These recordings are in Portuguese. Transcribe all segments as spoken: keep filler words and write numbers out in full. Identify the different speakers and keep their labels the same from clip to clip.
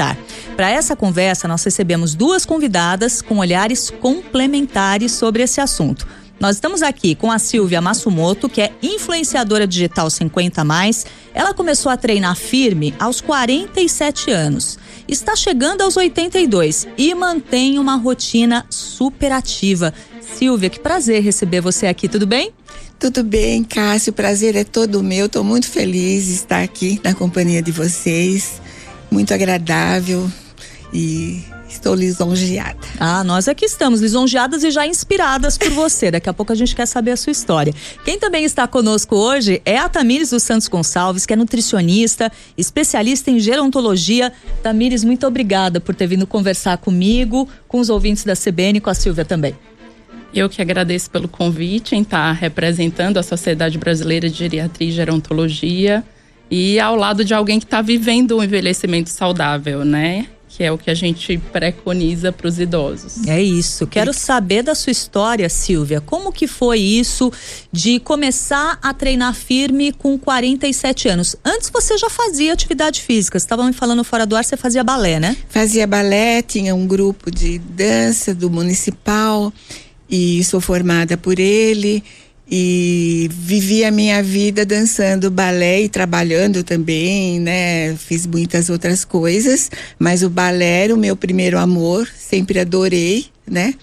Speaker 1: bem-estar. Para essa conversa, nós recebemos duas convidadas com olhares complementares sobre esse assunto. Nós estamos aqui com a Silvia Massumoto, que é influenciadora digital cinquenta mais. Ela começou a treinar firme aos quarenta e sete anos. Está chegando aos oitenta e dois e mantém uma rotina super ativa. Silvia, que prazer receber você aqui, tudo bem?
Speaker 2: Tudo bem, Cássio, o prazer é todo meu. Estou muito feliz de estar aqui na companhia de vocês. Muito agradável e estou lisonjeada.
Speaker 1: Ah, nós aqui estamos lisonjeadas e já inspiradas por você. Daqui a pouco a gente quer saber a sua história. Quem também está conosco hoje é a Tamires dos Santos Gonçalves, que é nutricionista, especialista em gerontologia. Tamires, muito obrigada por ter vindo conversar comigo, com os ouvintes da C B N e com a Silvia também.
Speaker 3: Eu que agradeço pelo convite em estar representando a Sociedade Brasileira de Geriatria e Gerontologia e ao lado de alguém que está vivendo um envelhecimento saudável, né? Que é o que a gente preconiza para os idosos.
Speaker 1: É isso. Quero saber da sua história, Silvia. Como que foi isso de começar a treinar firme com quarenta e sete anos? Antes você já fazia atividade física. Você estava me falando fora do ar, você fazia balé, né?
Speaker 2: Fazia balé, tinha um grupo de dança do municipal e sou formada por ele. E vivi a minha vida dançando balé e trabalhando também, né? Fiz muitas outras coisas, mas o balé era o meu primeiro amor, sempre adorei, né?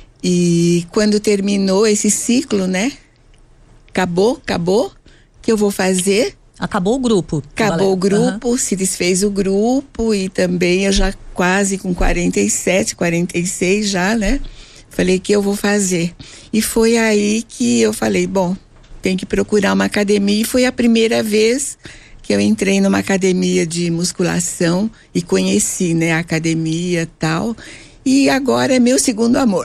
Speaker 2: E quando terminou esse ciclo, né? Acabou, acabou, o que eu vou fazer?
Speaker 1: Acabou o grupo.
Speaker 2: Acabou o grupo, uhum. Se desfez o grupo e também eu já quase com quarenta e sete, quarenta e seis já, né? Falei, que eu vou fazer? E foi aí que eu falei, bom, tem que procurar uma academia. E foi a primeira vez que eu entrei numa academia de musculação e conheci, né, a academia e tal. E agora é meu segundo amor.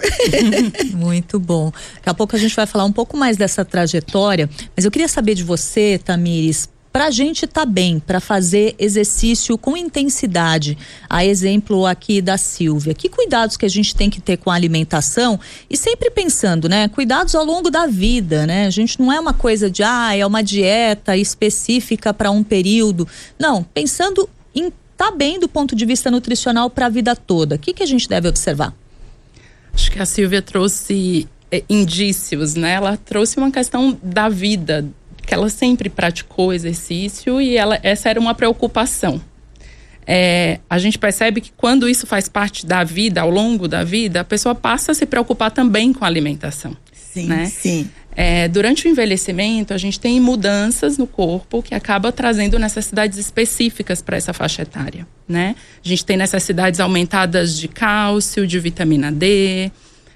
Speaker 1: Muito bom. Daqui a pouco a gente vai falar um pouco mais dessa trajetória, mas eu queria saber de você, Tamires, para a gente estar tá bem, para fazer exercício com intensidade, a exemplo aqui da Silvia, que cuidados que a gente tem que ter com a alimentação e sempre pensando, né, cuidados ao longo da vida, né, a gente não é uma coisa de, ah, é uma dieta específica para um período, não, pensando em estar tá bem do ponto de vista nutricional para a vida toda, o que que a gente deve observar?
Speaker 3: Acho que a Silvia trouxe é, indícios, né, ela trouxe uma questão da vida, que ela sempre praticou exercício e ela, essa era uma preocupação. É, a gente percebe que quando isso faz parte da vida, ao longo da vida, a pessoa passa a se preocupar também com a alimentação.
Speaker 2: Sim,
Speaker 3: né?
Speaker 2: sim.
Speaker 3: É, durante o envelhecimento, a gente tem mudanças no corpo que acaba trazendo necessidades específicas para essa faixa etária, né? A gente tem necessidades aumentadas de cálcio, de vitamina D.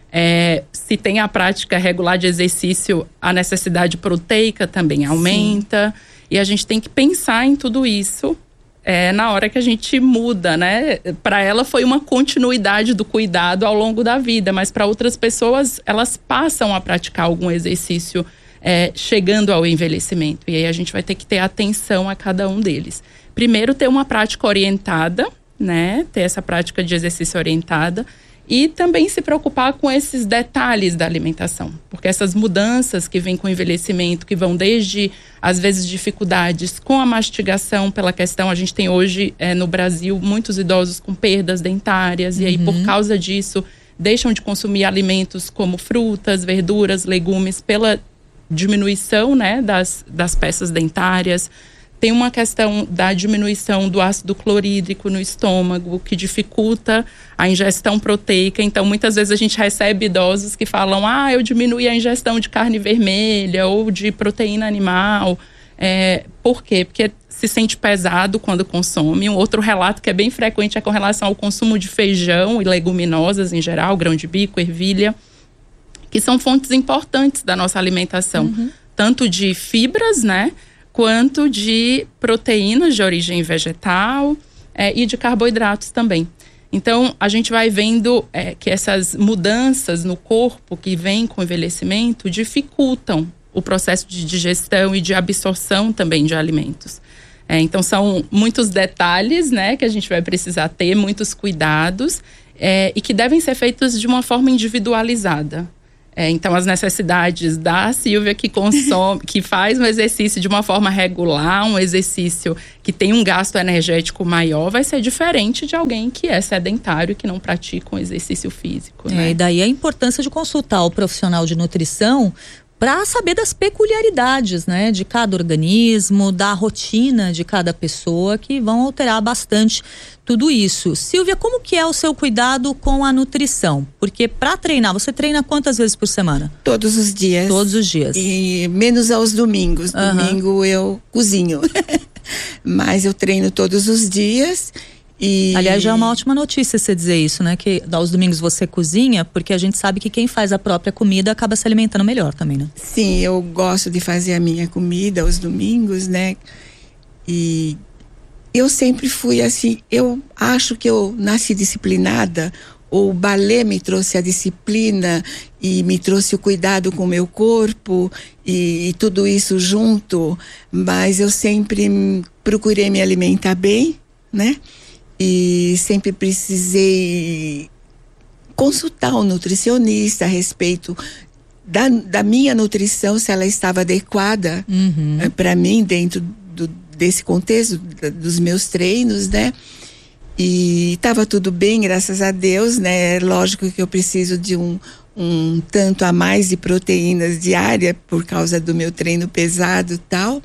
Speaker 3: É, se tem a prática regular de exercício, a necessidade proteica também aumenta. Sim. E a gente tem que pensar em tudo isso é, na hora que a gente muda, né? Para ela foi uma continuidade do cuidado ao longo da vida, mas para outras pessoas, elas passam a praticar algum exercício é, chegando ao envelhecimento. E aí a gente vai ter que ter atenção a cada um deles. Primeiro, ter uma prática orientada, né? Ter essa prática de exercício orientada. E também se preocupar com esses detalhes da alimentação. Porque essas mudanças que vêm com o envelhecimento, que vão desde, às vezes, dificuldades com a mastigação, pela questão, a gente tem hoje é, no Brasil muitos idosos com perdas dentárias. Uhum. E aí, por causa disso, deixam de consumir alimentos como frutas, verduras, legumes, pela diminuição, né, das, das peças dentárias. Tem uma questão da diminuição do ácido clorídrico no estômago, que dificulta a ingestão proteica. Então, muitas vezes a gente recebe idosos que falam, ah, eu diminuí a ingestão de carne vermelha ou de proteína animal. É, por quê? Porque se sente pesado quando consome. Um outro relato que é bem frequente é com relação ao consumo de feijão e leguminosas em geral, grão de bico, ervilha, que são fontes importantes da nossa alimentação. Uhum. Tanto de fibras, né? Quanto de proteínas de origem vegetal é, e de carboidratos também. Então, a gente vai vendo é, que essas mudanças no corpo que vêm com o envelhecimento dificultam o processo de digestão e de absorção também de alimentos. É, então, são muitos detalhes, né, que a gente vai precisar ter, muitos cuidados é, e que devem ser feitos de uma forma individualizada. É, então, as necessidades da Silvia que consome, que faz um exercício de uma forma regular, um exercício que tem um gasto energético maior, vai ser diferente de alguém que é sedentário e que não pratica um exercício físico.
Speaker 1: É,
Speaker 3: né?
Speaker 1: E daí a importância de consultar o profissional de nutrição para saber das peculiaridades, né, de cada organismo, da rotina de cada pessoa, que vão alterar bastante tudo isso. Silvia, como que é o seu cuidado com a nutrição? Porque para treinar, você treina quantas vezes por semana?
Speaker 2: Todos os dias.
Speaker 1: Todos os dias.
Speaker 2: E menos aos domingos.
Speaker 1: Uhum.
Speaker 2: Domingo eu cozinho. Mas eu treino todos os dias. E...
Speaker 1: Aliás, já é uma ótima notícia você dizer isso, né? Que aos domingos você cozinha, porque a gente sabe que quem faz a própria comida acaba se alimentando melhor também, né?
Speaker 2: Sim, eu gosto de fazer a minha comida aos domingos, né? E eu sempre fui assim, eu acho que eu nasci disciplinada, o balé me trouxe a disciplina e me trouxe o cuidado com o meu corpo e, e tudo isso junto, mas eu sempre procurei me alimentar bem, né? E sempre precisei consultar um nutricionista a respeito da, da minha nutrição, se ela estava adequada
Speaker 1: Uhum.
Speaker 2: para mim dentro do, desse contexto da, dos meus treinos, né? E estava tudo bem, graças a Deus, né? Lógico que eu preciso de um, um tanto a mais de proteínas diárias por causa do meu treino pesado e tal,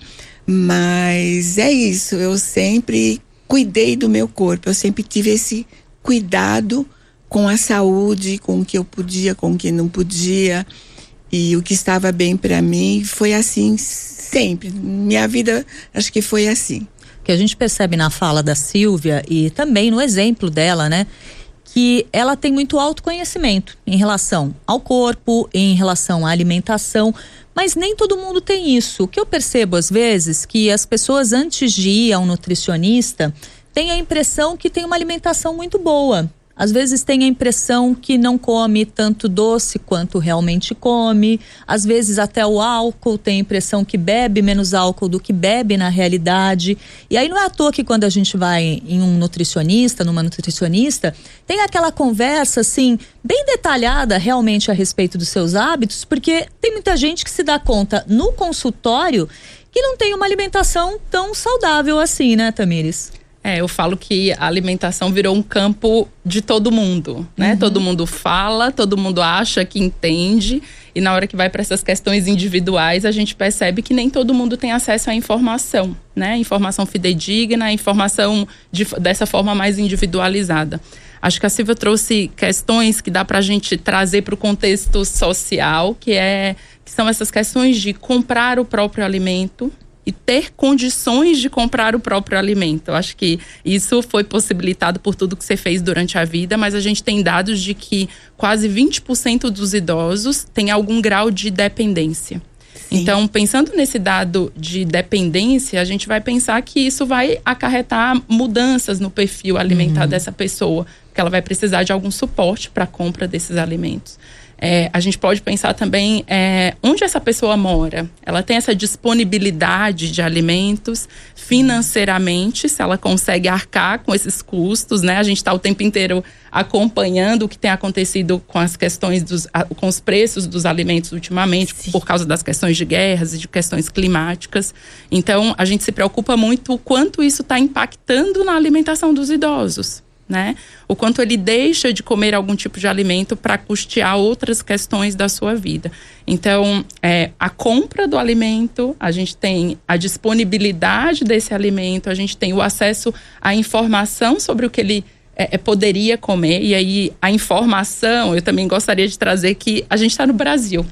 Speaker 2: mas é isso, eu sempre cuidei do meu corpo, eu sempre tive esse cuidado com a saúde, com o que eu podia, com o que não podia, e o que estava bem para mim foi assim sempre. Minha vida, acho que foi assim.
Speaker 1: Que a gente percebe na fala da Silvia e também no exemplo dela, né? Que ela tem muito autoconhecimento em relação ao corpo, em relação à alimentação, mas nem todo mundo tem isso. O que eu percebo às vezes que as pessoas antes de ir a um nutricionista têm a impressão que tem uma alimentação muito boa. Às vezes tem a impressão que não come tanto doce quanto realmente come. Às vezes até o álcool tem a impressão que bebe menos álcool do que bebe na realidade. E aí não é à toa que quando a gente vai em um nutricionista, numa nutricionista, tem aquela conversa assim, bem detalhada realmente a respeito dos seus hábitos, porque tem muita gente que se dá conta no consultório que não tem uma alimentação tão saudável assim, né, Tamires?
Speaker 3: É, eu falo que a alimentação virou um campo de todo mundo, né? Uhum. Todo mundo fala, todo mundo acha que entende, e na hora que vai para essas questões individuais, a gente percebe que nem todo mundo tem acesso à informação, né? Informação fidedigna, informação de, dessa forma mais individualizada. Acho que a Silvia trouxe questões que dá para a gente trazer para o contexto social, que, é, que são essas questões de comprar o próprio alimento e ter condições de comprar o próprio alimento. Eu acho que isso foi possibilitado por tudo que você fez durante a vida, mas a gente tem dados de que quase vinte por cento dos idosos têm algum grau de dependência. Sim. Então, pensando nesse dado de dependência, a gente vai pensar que isso vai acarretar mudanças no perfil alimentar uhum. dessa pessoa, porque ela vai precisar de algum suporte para a compra desses alimentos. É, a gente pode pensar também é, onde essa pessoa mora. Ela tem essa disponibilidade de alimentos financeiramente, se ela consegue arcar com esses custos, né? A gente está o tempo inteiro acompanhando o que tem acontecido com as questões dos, com os preços dos alimentos ultimamente, Sim. por causa das questões de guerras e de questões climáticas. Então, a gente se preocupa muito o quanto isso está impactando na alimentação dos idosos. Né? O quanto ele deixa de comer algum tipo de alimento para custear outras questões da sua vida. Então, é, a compra do alimento, a gente tem a disponibilidade desse alimento, a gente tem o acesso à informação sobre o que ele é, poderia comer. E aí, a informação, eu também gostaria de trazer que a gente está no Brasil.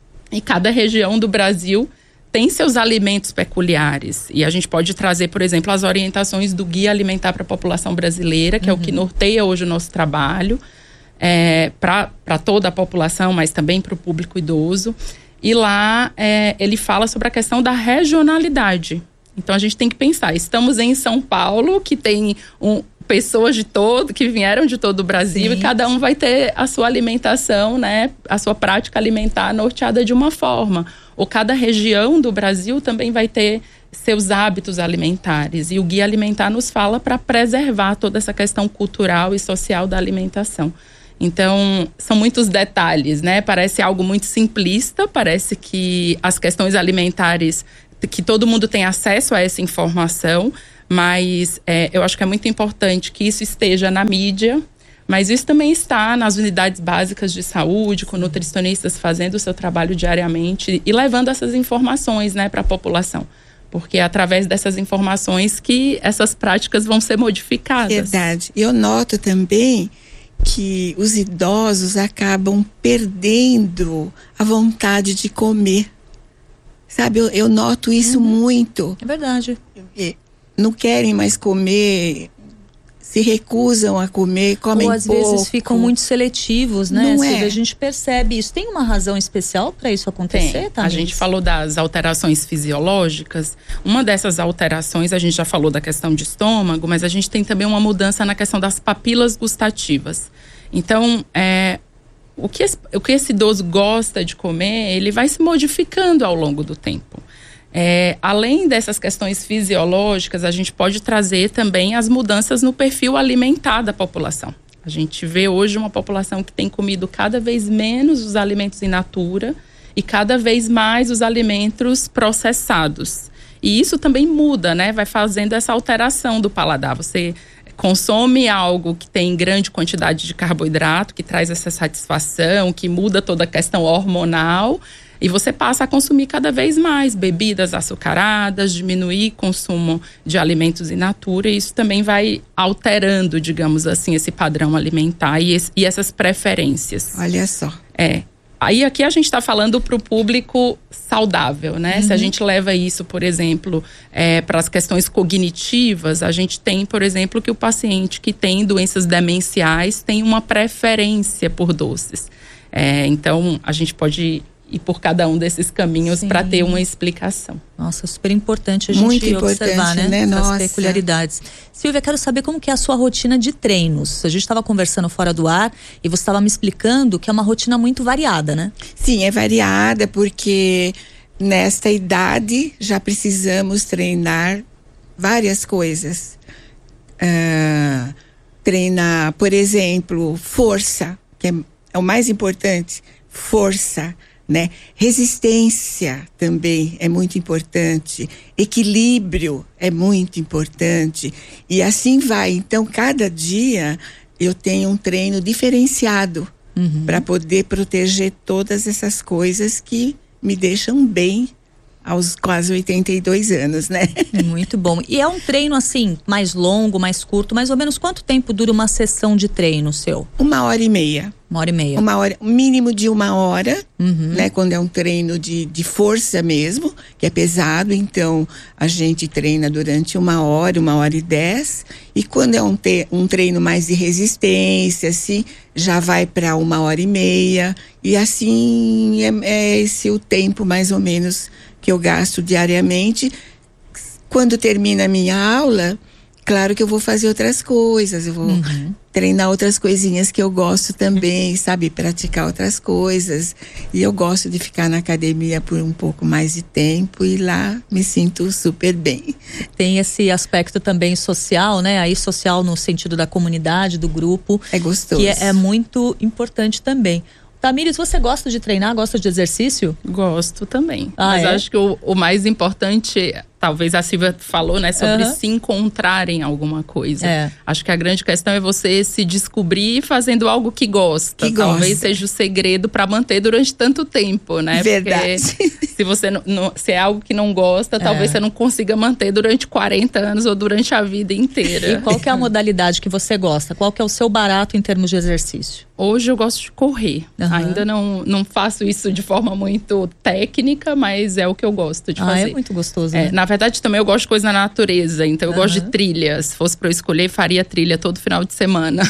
Speaker 3: E cada região do Brasil tem seus alimentos peculiares, e a gente pode trazer, por exemplo, as orientações do Guia Alimentar para a População Brasileira, que uhum. é o que norteia hoje o nosso trabalho, é, para toda a população, mas também para o público idoso. E lá é, ele fala sobre a questão da regionalidade. Então a gente tem que pensar, estamos em São Paulo, que tem um, pessoas de todo, que vieram de todo o Brasil, Sim. e cada um vai ter a sua alimentação, né, a sua prática alimentar norteada de uma forma. Ou cada região do Brasil também vai ter seus hábitos alimentares. E o Guia Alimentar nos fala para preservar toda essa questão cultural e social da alimentação. Então, são muitos detalhes, né? Parece algo muito simplista, parece que as questões alimentares, que todo mundo tem acesso a essa informação, mas é, eu acho que é muito importante que isso esteja na mídia, mas isso também está nas unidades básicas de saúde, com nutricionistas fazendo o seu trabalho diariamente e levando essas informações, né, para a população. Porque é através dessas informações que essas práticas vão ser modificadas.
Speaker 2: Verdade. Eu noto também que os idosos acabam perdendo a vontade de comer. Sabe, eu, eu noto isso uhum. muito.
Speaker 1: É verdade.
Speaker 2: Não querem mais comer, se recusam a comer, comem pouco.
Speaker 1: Ou às
Speaker 2: pouco.
Speaker 1: vezes ficam muito seletivos, né?
Speaker 2: Não é.
Speaker 1: A gente percebe isso. Tem uma razão especial para isso acontecer, tá?
Speaker 3: A gente falou das alterações fisiológicas. Uma dessas alterações, a gente já falou da questão de estômago, mas a gente tem também uma mudança na questão das papilas gustativas. Então, é, o, que esse, o que esse idoso gosta de comer, ele vai se modificando ao longo do tempo. É, além dessas questões fisiológicas, a gente pode trazer também as mudanças no perfil alimentar da população. A gente vê hoje uma população que tem comido cada vez menos os alimentos in natura e cada vez mais os alimentos processados. E isso também muda, né? Vai fazendo essa alteração do paladar. Você consome algo que tem grande quantidade de carboidrato, que traz essa satisfação, que muda toda a questão hormonal. E você passa a consumir cada vez mais bebidas açucaradas, diminuir o consumo de alimentos in natura, e isso também vai alterando, digamos assim, esse padrão alimentar e, esse, e essas preferências.
Speaker 2: Olha só.
Speaker 3: É. Aí aqui a gente está falando para o público saudável, né? Uhum. Se a gente leva isso, por exemplo, é, para as questões cognitivas, a gente tem, por exemplo, que o paciente que tem doenças demenciais tem uma preferência por doces. É, então, a gente pode ir por cada um desses caminhos para ter uma explicação.
Speaker 1: Nossa, super importante a gente
Speaker 2: Muito
Speaker 1: observar,
Speaker 2: importante,
Speaker 1: né?
Speaker 2: né?
Speaker 1: Essas
Speaker 2: Nossa.
Speaker 1: peculiaridades. Silvia, quero saber como que é a sua rotina de treinos. A gente estava conversando fora do ar e você estava me explicando que é uma rotina muito variada, né?
Speaker 2: Sim, é variada porque nesta idade já precisamos treinar várias coisas. Uh, treinar, por exemplo, força, que é, é o mais importante, força. Né? Resistência também é muito importante, equilíbrio é muito importante e assim vai. Então, cada dia eu tenho um treino diferenciado uhum. para poder proteger todas essas coisas que me deixam bem aos quase oitenta e dois anos, né?
Speaker 1: Muito bom. E é um treino assim, mais longo, mais curto, mais ou menos quanto tempo dura uma sessão de treino seu?
Speaker 2: Uma hora e meia.
Speaker 1: Uma hora e meia.
Speaker 2: Uma hora, mínimo de uma hora,
Speaker 1: uhum.
Speaker 2: né? Quando é um treino de, de força mesmo, que é pesado, então a gente treina durante uma hora, uma hora e dez. E quando é um, te, um treino mais de resistência, assim, já vai para uma hora e meia. E assim é, é esse o tempo mais ou menos que eu gasto diariamente. Quando termina a minha aula, claro que eu vou fazer outras coisas, eu vou uhum. treinar outras coisinhas que eu gosto também, sabe? Praticar outras coisas. E eu gosto de ficar na academia por um pouco mais de tempo e lá me sinto super bem.
Speaker 1: Tem esse aspecto também social, né? Aí social no sentido da comunidade, do grupo.
Speaker 2: É gostoso.
Speaker 1: Que é, é muito importante também. Tamires, você gosta de treinar, gosta de exercício?
Speaker 3: Gosto também.
Speaker 1: Ah,
Speaker 3: Mas
Speaker 1: é?
Speaker 3: acho que o, o mais importante, talvez a Silvia falou, né? Sobre uhum. se encontrar em alguma coisa.
Speaker 1: É.
Speaker 3: Acho que a grande questão é você se descobrir fazendo algo que gosta.
Speaker 2: Que
Speaker 3: talvez
Speaker 2: gosta.
Speaker 3: seja o segredo para manter durante tanto tempo, né?
Speaker 2: Verdade.
Speaker 3: Porque se você não, não, se é algo que não gosta,
Speaker 1: é.
Speaker 3: talvez você não consiga manter durante quarenta anos ou durante a vida inteira.
Speaker 1: E qual que é a modalidade que você gosta? Qual que é o seu barato em termos de exercício?
Speaker 3: Hoje eu gosto de correr.
Speaker 1: Uhum.
Speaker 3: Ainda não, não faço isso de forma muito técnica, mas é o que eu gosto de
Speaker 1: ah,
Speaker 3: fazer.
Speaker 1: É muito gostoso,
Speaker 3: é,
Speaker 1: né?
Speaker 3: Na verdade, também eu gosto de coisa na natureza. Então, eu
Speaker 1: uhum.
Speaker 3: gosto de trilha. Se fosse para eu escolher, faria trilha todo final de semana.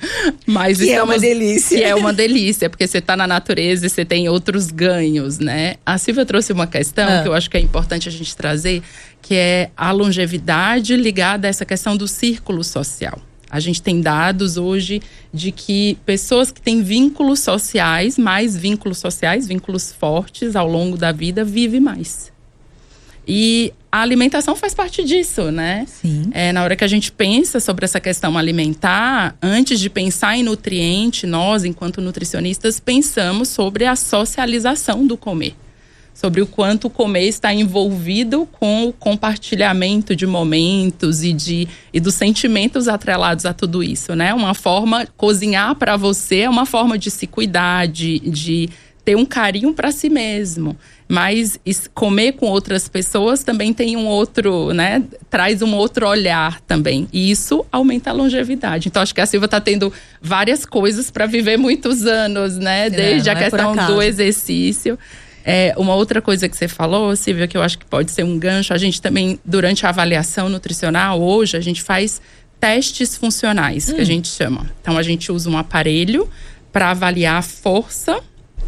Speaker 3: Mas
Speaker 2: que
Speaker 3: estamos,
Speaker 2: é uma delícia.
Speaker 3: Que é uma delícia, porque você tá na natureza e você tem outros ganhos, né? A Silvia trouxe uma questão
Speaker 1: uhum.
Speaker 3: que eu acho que é importante a gente trazer, que é a longevidade ligada a essa questão do círculo social. A gente tem dados hoje de que pessoas que têm vínculos sociais, mais vínculos sociais, vínculos fortes ao longo da vida, vivem mais. E a alimentação faz parte disso, né?
Speaker 1: Sim.
Speaker 3: É, na hora que a gente pensa sobre essa questão alimentar, antes de pensar em nutriente, nós, enquanto nutricionistas, pensamos sobre a socialização do comer. Sobre o quanto o comer está envolvido com o compartilhamento de momentos e, de, e dos sentimentos atrelados a tudo isso, né? Uma forma, cozinhar para você é uma forma de se cuidar, de, de ter um carinho para si mesmo. Mas comer com outras pessoas também tem um outro, né? Traz um outro olhar também. E isso aumenta a longevidade. Então, acho que a Silvia está tendo várias coisas para viver muitos anos, né? Desde
Speaker 1: é,
Speaker 3: a questão do exercício. É, uma outra coisa que você falou, Silvia, que eu acho que pode ser um gancho. A gente também, durante a avaliação nutricional, hoje, a gente faz testes funcionais, hum. que a gente chama. Então, a gente usa um aparelho para avaliar a força,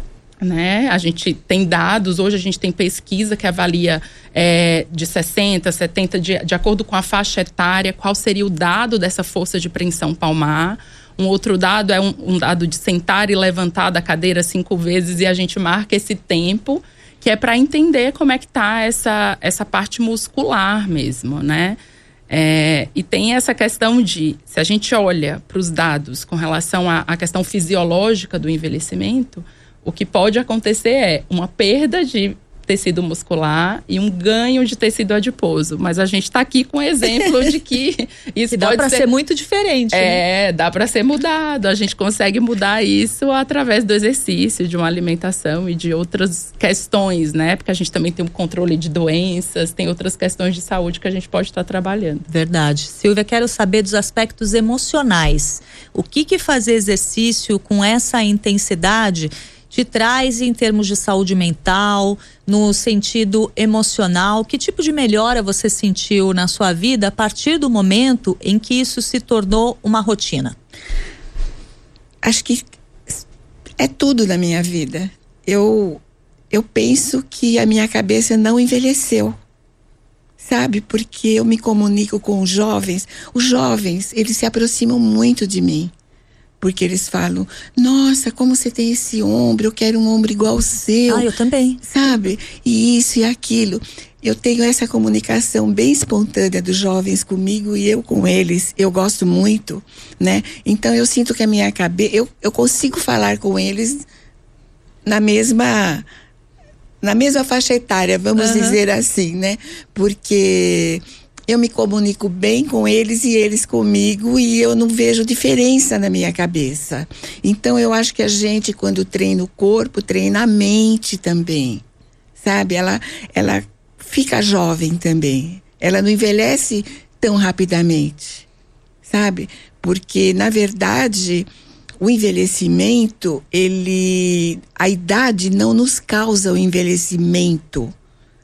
Speaker 3: né? A gente tem dados, hoje a gente tem pesquisa que avalia é, de sessenta, setenta, de, de acordo com a faixa etária, qual seria o dado dessa força de preensão palmar. Um outro dado é um, um dado de sentar e levantar da cadeira cinco vezes e a gente marca esse tempo, que é para entender como é que tá essa, essa parte muscular mesmo, né? É, e tem essa questão de, se a gente olha para os dados com relação à, à questão fisiológica do envelhecimento, o que pode acontecer é uma perda de tecido muscular e um ganho de tecido adiposo. Mas a gente está aqui com exemplo de que isso
Speaker 1: dá
Speaker 3: pode
Speaker 1: para
Speaker 3: ser...
Speaker 1: ser muito diferente.
Speaker 3: É,
Speaker 1: né?
Speaker 3: dá para ser mudado. A gente consegue mudar isso através do exercício, de uma alimentação e de outras questões, né? Porque a gente também tem um controle de doenças, tem outras questões de saúde que a gente pode estar trabalhando.
Speaker 1: Verdade. Silvia, quero saber dos aspectos emocionais. O que que fazer exercício com essa intensidade te traz em termos de saúde mental, no sentido emocional? Que tipo de melhora você sentiu na sua vida a partir do momento em que isso se tornou uma rotina?
Speaker 2: Acho que é tudo na minha vida. Eu, eu penso que a minha cabeça não envelheceu, sabe? Porque eu me comunico com os jovens. Os jovens, eles se aproximam muito de mim. Porque eles falam, nossa, como você tem esse ombro, eu quero um ombro igual ao seu.
Speaker 1: Ah, eu também.
Speaker 2: Sabe? E isso e aquilo. Eu tenho essa comunicação bem espontânea dos jovens comigo e eu com eles. Eu gosto muito, né? Então eu sinto que a minha cabeça, eu, eu consigo falar com eles na mesma, na mesma faixa etária, vamos uhum. dizer assim, né? Porque eu me comunico bem com eles e eles comigo e eu não vejo diferença na minha cabeça. Então eu acho que a gente, quando treina o corpo, treina a mente também, sabe? Ela, ela fica jovem também. Ela não envelhece tão rapidamente, sabe? Porque, na verdade, o envelhecimento, ele, a idade não nos causa o envelhecimento.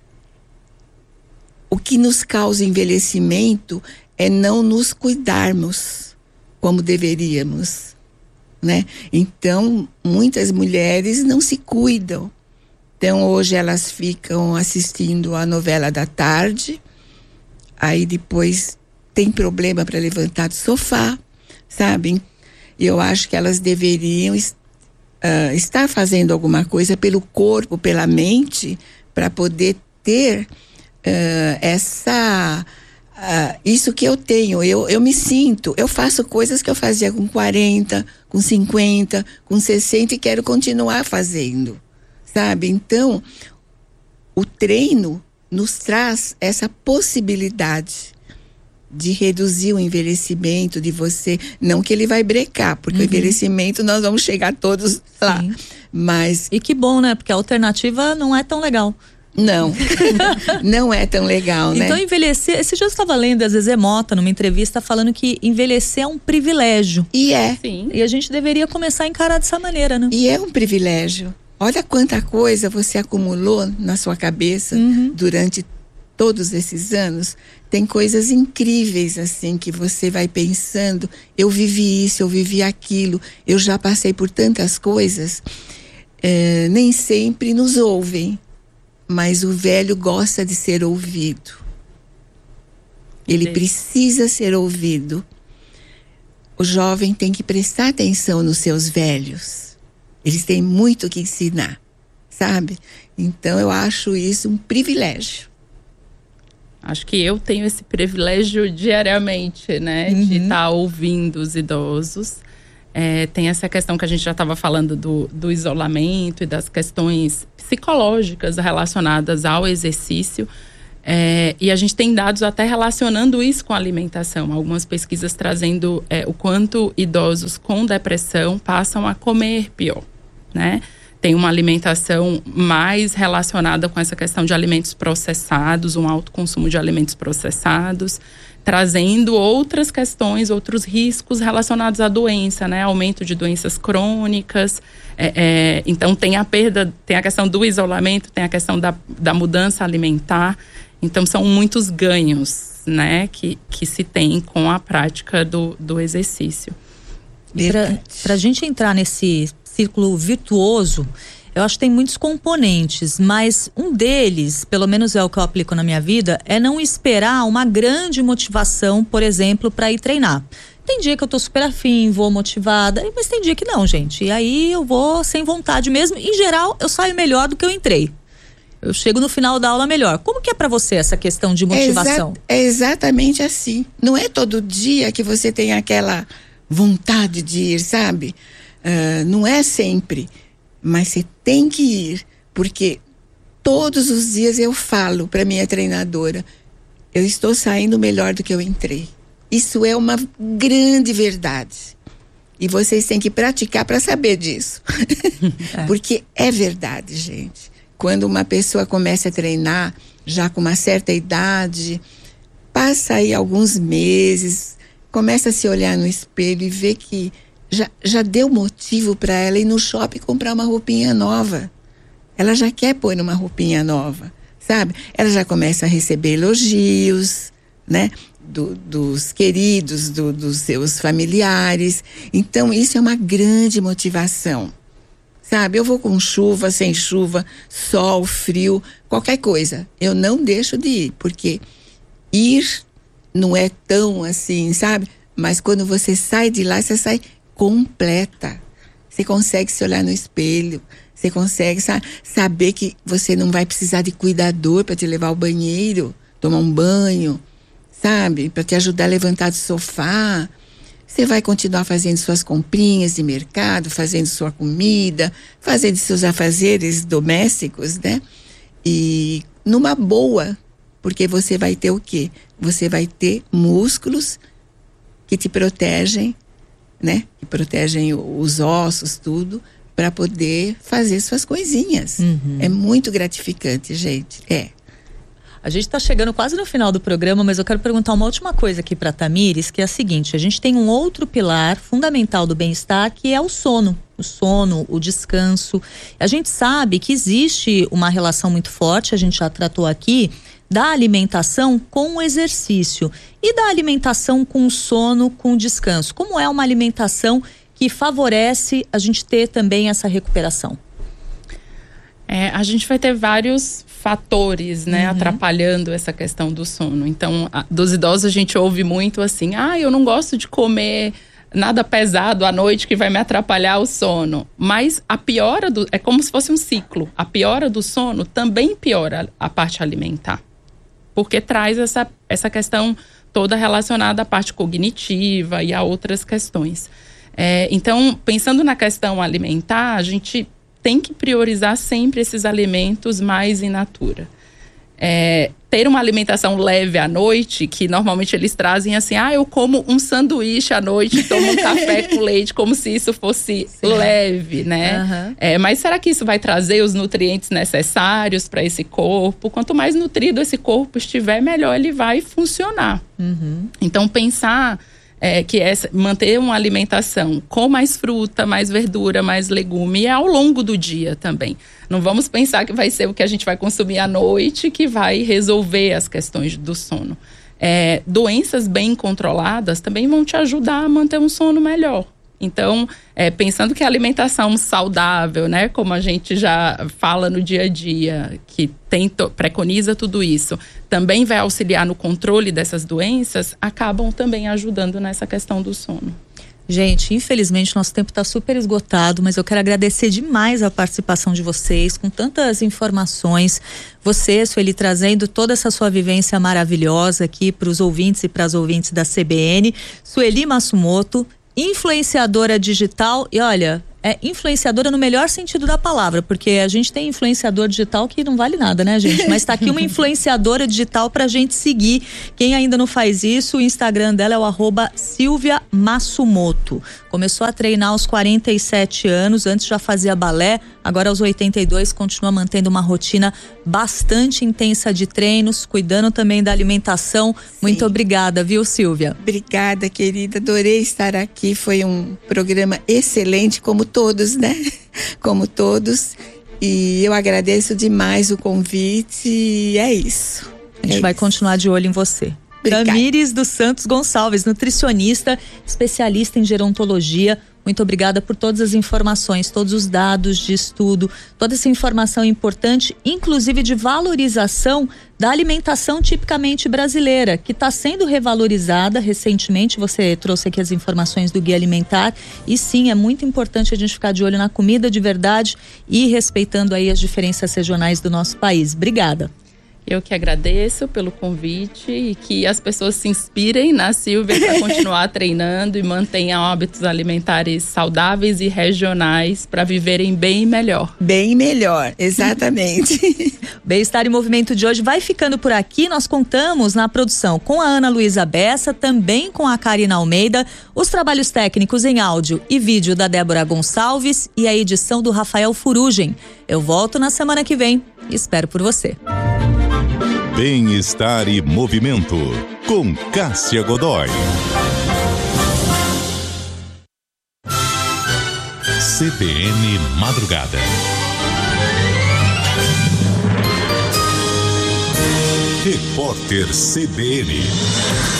Speaker 2: O que nos causa envelhecimento é não nos cuidarmos como deveríamos, né? Então, muitas mulheres não se cuidam. Então, hoje elas ficam assistindo a novela da tarde, aí depois tem problema para levantar do sofá, sabe? E eu acho que elas deveriam uh, estar fazendo alguma coisa pelo corpo, pela mente, para poder ter Uh, essa uh, isso que eu tenho, eu, eu me sinto, eu faço coisas que eu fazia com quarenta, com cinquenta, com sessenta e quero continuar fazendo, sabe? Então, o treino nos traz essa possibilidade de reduzir o envelhecimento de você, não que ele vai brecar, porque uhum. o envelhecimento nós vamos chegar todos lá. Sim. Mas...
Speaker 1: E que bom, né? Porque a alternativa não é tão legal.
Speaker 2: Não, não é tão legal, né?
Speaker 1: Então envelhecer, esse dia eu estava lendo a Zezé Mota numa entrevista falando que envelhecer é um privilégio.
Speaker 2: E é.
Speaker 1: Sim. E a gente deveria começar a encarar dessa maneira, né?
Speaker 2: E é um privilégio. Olha quanta coisa você acumulou na sua cabeça uhum. durante todos esses anos. Tem coisas incríveis assim que você vai pensando, eu vivi isso, eu vivi aquilo, eu já passei por tantas coisas. É, nem sempre nos ouvem. Mas o velho gosta de ser ouvido. Ele precisa ser ouvido. O jovem tem que prestar atenção nos seus velhos. Eles têm muito que ensinar, sabe? Então eu acho isso um privilégio.
Speaker 3: Acho que eu tenho esse privilégio diariamente, né? Uhum. De estar ouvindo os idosos. É, tem essa questão que a gente já estava falando do, do isolamento e das questões psicológicas relacionadas ao exercício. É, e a gente tem dados até relacionando isso com a alimentação. Algumas pesquisas trazendo é, o quanto idosos com depressão passam a comer pior, né? Tem uma alimentação mais relacionada com essa questão de alimentos processados, um alto consumo de alimentos processados, trazendo outras questões, outros riscos relacionados à doença, né? Aumento de doenças crônicas. É, é, então tem a perda, tem a questão do isolamento, tem a questão da, da mudança alimentar. Então são muitos ganhos, né? Que, que se tem com a prática do, do exercício.
Speaker 1: Para a gente entrar nesse círculo virtuoso, eu acho que tem muitos componentes, mas um deles, pelo menos é o que eu aplico na minha vida, é não esperar uma grande motivação, por exemplo, para ir treinar. Tem dia que eu tô super afim, vou motivada, mas tem dia que não, gente. E aí eu vou sem vontade mesmo. Em geral, eu saio melhor do que eu entrei. Eu chego no final da aula melhor. Como que é para você essa questão de motivação?
Speaker 2: É, exa- é exatamente assim. Não é todo dia que você tem aquela vontade de ir, sabe? Uh, não é sempre, mas você tem que ir, porque todos os dias eu falo para minha treinadora, eu estou saindo melhor do que eu entrei. Isso é uma grande verdade. E vocês têm que praticar para saber disso. É. Porque é verdade, gente. Quando uma pessoa começa a treinar, já com uma certa idade, passa aí alguns meses, começa a se olhar no espelho e ver que Já, já deu motivo para ela ir no shopping comprar uma roupinha nova. Ela já quer pôr uma roupinha nova, sabe? Ela já começa a receber elogios, né? Do, dos queridos, do, dos seus familiares. Então, isso é uma grande motivação, sabe? Eu vou com chuva, sem chuva, sol, frio, qualquer coisa. Eu não deixo de ir, porque ir não é tão assim, sabe? Mas quando você sai de lá, você sai completa. Você consegue se olhar no espelho, você consegue sa- saber que você não vai precisar de cuidador para te levar ao banheiro, tomar um banho, sabe? Para te ajudar a levantar do sofá. Você vai continuar fazendo suas comprinhas de mercado, fazendo sua comida, fazendo seus afazeres domésticos, né? E numa boa, porque você vai ter o quê? Você vai ter músculos que te protegem, né? Que protegem os ossos, tudo, para poder fazer suas coisinhas. Uhum. É muito gratificante, gente. É.
Speaker 1: A gente está chegando quase no final do programa, mas eu quero perguntar uma última coisa aqui para Tamires, que é a seguinte: a gente tem um outro pilar fundamental do bem-estar, que é o sono. O sono, o descanso. A gente sabe que existe uma relação muito forte, a gente já tratou aqui, da alimentação com o exercício e da alimentação com o sono, com o descanso. Como é uma alimentação que favorece a gente ter também essa recuperação?
Speaker 3: É, a gente vai ter vários fatores, né, uhum. atrapalhando essa questão do sono. Então, a, dos idosos a gente ouve muito assim, ah, eu não gosto de comer nada pesado à noite que vai me atrapalhar o sono. Mas a piora do, é como se fosse um ciclo. A piora do sono também piora a parte alimentar. Porque traz essa, essa questão toda relacionada à parte cognitiva e a outras questões. É, então, pensando na questão alimentar, a gente tem que priorizar sempre esses alimentos mais in natura. É, ter uma alimentação leve à noite, que normalmente eles trazem assim, ah, eu como um sanduíche à noite, tomo um café com leite, como se isso fosse Sim. leve, né? Uhum. É, mas será que isso vai trazer os nutrientes necessários para esse corpo? Quanto mais nutrido esse corpo estiver, melhor ele vai funcionar. Uhum. Então, pensar é, que é manter uma alimentação com mais fruta, mais verdura, mais legume, e ao longo do dia também. Não vamos pensar que vai ser o que a gente vai consumir à noite que vai resolver as questões do sono. É, doenças bem controladas também vão te ajudar a manter um sono melhor. Então, é, pensando que a alimentação saudável, né, como a gente já fala no dia a dia, que tem, preconiza tudo isso, também vai auxiliar no controle dessas doenças, acabam também ajudando nessa questão do sono.
Speaker 1: Gente, infelizmente nosso tempo está super esgotado, mas eu quero agradecer demais a participação de vocês, com tantas informações. Você, Sueli, trazendo toda essa sua vivência maravilhosa aqui para os ouvintes e para as ouvintes da C B N. Sueli Massumoto, influenciadora digital, e olha, é influenciadora no melhor sentido da palavra, porque a gente tem influenciador digital que não vale nada, né, gente? Mas tá aqui uma influenciadora digital pra gente seguir. Quem ainda não faz isso, o Instagram dela é o arroba Silvia Massumoto. Começou a treinar aos quarenta e sete anos, antes já fazia balé, agora aos oitenta e dois continua mantendo uma rotina bastante intensa de treinos, cuidando também da alimentação. Sim. Muito obrigada, viu, Silvia?
Speaker 2: Obrigada, querida, adorei estar aqui, foi um programa excelente, como todos, né? Como todos. E eu agradeço demais o convite e é isso.
Speaker 1: A gente
Speaker 2: é
Speaker 1: vai
Speaker 2: isso.
Speaker 1: continuar de olho em você.
Speaker 2: Obrigada.
Speaker 1: Tamires dos Santos Gonçalves, nutricionista, especialista em gerontologia. Muito obrigada por todas as informações, todos os dados de estudo, toda essa informação importante, inclusive de valorização da alimentação tipicamente brasileira, que está sendo revalorizada recentemente. Você trouxe aqui as informações do Guia Alimentar e sim, é muito importante a gente ficar de olho na comida de verdade e respeitando aí as diferenças regionais do nosso país. Obrigada.
Speaker 3: Eu que agradeço pelo convite e que as pessoas se inspirem na Silvia para continuar treinando e mantenham hábitos alimentares saudáveis e regionais para viverem bem melhor.
Speaker 2: Bem melhor, exatamente.
Speaker 1: Bem-Estar em Movimento de hoje vai ficando por aqui. Nós contamos na produção com a Ana Luísa Bessa, também com a Karina Almeida, os trabalhos técnicos em áudio e vídeo da Débora Gonçalves e a edição do Rafael Furugem. Eu volto na semana que vem e espero por você.
Speaker 4: Bem-Estar e Movimento, com Cássia Godoy. C B N Madrugada. Repórter C B N.